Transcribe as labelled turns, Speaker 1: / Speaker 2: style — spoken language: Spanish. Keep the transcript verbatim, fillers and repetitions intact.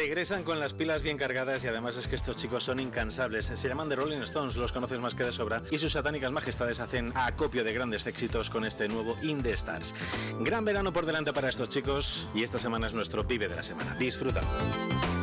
Speaker 1: Regresan con las pilas bien cargadas y además es que estos chicos son incansables. Se llaman The Rolling Stones, los conoces más que de sobra, y sus satánicas majestades hacen acopio de grandes éxitos con este nuevo In The Stars. Gran verano por delante para estos chicos y esta semana es nuestro pibe de la semana. Disfruta.